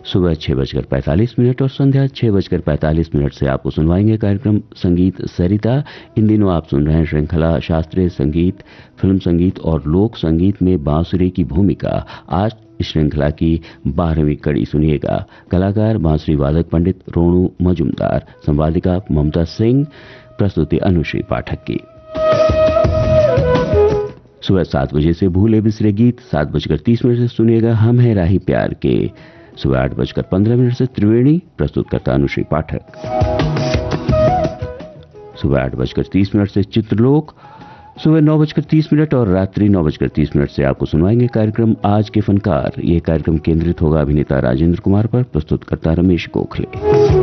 सुबह 6:45 और संध्या 6:45 से आपको सुनवाएंगे कार्यक्रम संगीत सरिता। इन दिनों आप सुन रहे हैं श्रृंखला शास्त्रीय संगीत, फिल्म संगीत और लोक संगीत में बांसुरी की भूमिका। आज इस श्रृंखला की 12वीं कड़ी सुनिएगा। कलाकार बांसुरी वादक पंडित रोणू मजुमदार, संवादिका ममता सिंह, प्रस्तुति अनुश्री पाठक की। सुबह 7 बजे से भूले बिसरे गीत, 7:30 से सुनिएगा हम हैं राही प्यार के। सुबह 8:15 से त्रिवेणी, प्रस्तुत करता अनुश्री पाठक। सुबह 8:30 से चित्रलोक, सुबह 9:30 और रात्रि 9:30 से आपको सुनवाएंगे कार्यक्रम आज के फनकार। यह कार्यक्रम केंद्रित होगा अभिनेता राजेंद्र कुमार पर, प्रस्तुत करता रमेश गोखले।